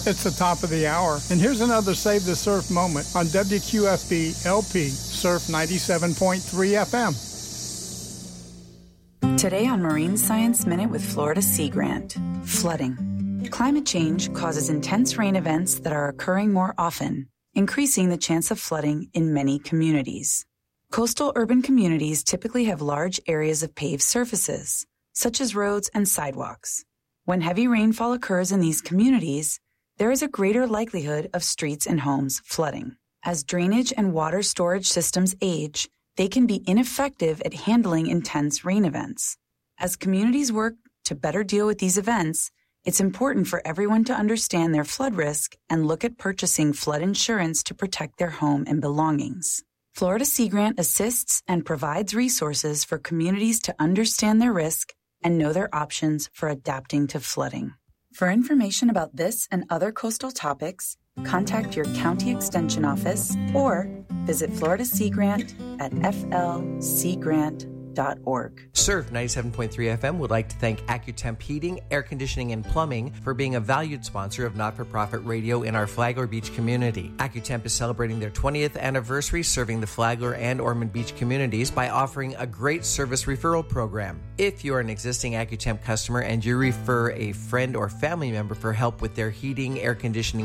It's the top of the hour, and here's another Save the Surf moment on WQFB LP Surf 97.3 FM. Today on Marine Science Minute with Florida Sea Grant, flooding. Climate change causes intense rain events that are occurring more often, increasing the chance of flooding in many communities. Coastal urban communities typically have large areas of paved surfaces, such as roads and sidewalks. When heavy rainfall occurs in these communities, there is a greater likelihood of streets and homes flooding. As drainage and water storage systems age, they can be ineffective at handling intense rain events. As communities work to better deal with these events, it's important for everyone to understand their flood risk and look at purchasing flood insurance to protect their home and belongings. Florida Sea Grant assists and provides resources for communities to understand their risk and know their options for adapting to flooding. For information about this and other coastal topics, contact your county extension office or visit Florida Sea Grant at flseagrant.org. Surf 97.3 FM would like to thank AccuTemp Heating, Air Conditioning, and Plumbing for being a valued sponsor of not-for-profit radio in our Flagler Beach community. AccuTemp is celebrating their 20th anniversary serving the Flagler and Ormond Beach communities by offering a great service referral program. If you're an existing AccuTemp customer and you refer a friend or family member for help with their heating, air conditioning,